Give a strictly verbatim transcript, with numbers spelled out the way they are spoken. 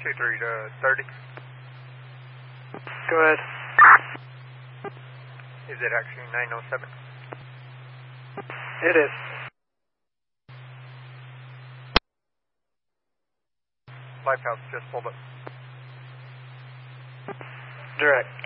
two three to thirty. Go ahead. Is it actually nine oh seven? It is. Lifehouse just pulled up. Direct.